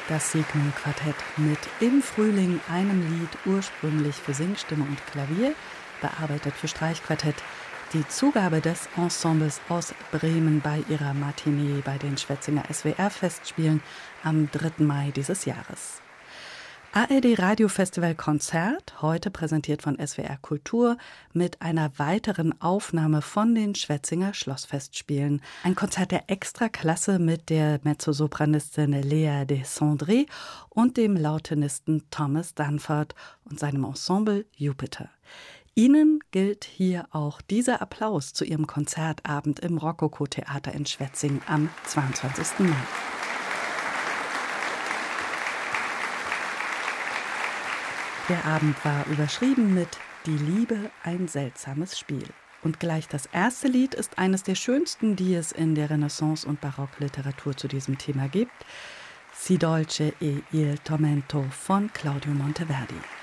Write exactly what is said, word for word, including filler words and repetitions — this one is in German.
Das Signum-Quartett mit Im Frühling, einem Lied ursprünglich für Singstimme und Klavier, bearbeitet für Streichquartett. Die Zugabe des Ensembles aus Bremen bei ihrer Matinee bei den Schwetzinger S W R-Festspielen am dritten Mai dieses Jahres. A R D Radiofestival Konzert, heute präsentiert von S W R Kultur mit einer weiteren Aufnahme von den Schwetzinger Schlossfestspielen. Ein Konzert der Extraklasse mit der Mezzosopranistin Lea Descendré und dem Lautenisten Thomas Danforth und seinem Ensemble Jupiter. Ihnen gilt hier auch dieser Applaus zu Ihrem Konzertabend im Rokoko-Theater in Schwetzing am zweiundzwanzigsten Mai. Der Abend war überschrieben mit »Die Liebe, ein seltsames Spiel«. Und gleich das erste Lied ist eines der schönsten, die es in der Renaissance- und Barockliteratur zu diesem Thema gibt. Si dolce e il tormento von Claudio Monteverdi.